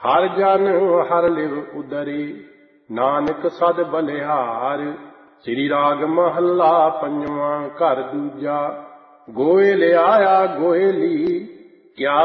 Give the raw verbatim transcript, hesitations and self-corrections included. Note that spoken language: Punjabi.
ਹਰ ਜਨ ਹਰ ਲਿਵ ਉਦਰੇ, ਨਾਨਕ ਸਦ ਬਲਿਹਾਰ। ਸ੍ਰੀ ਰਾਗ ਮਹੱਲਾ ਪੰਜਵਾਂ, ਘਰ ਦੂਜਾ। ਗੋਇਲ ਆਇਆ ਗੋਇਲੀ, ਕਿਆ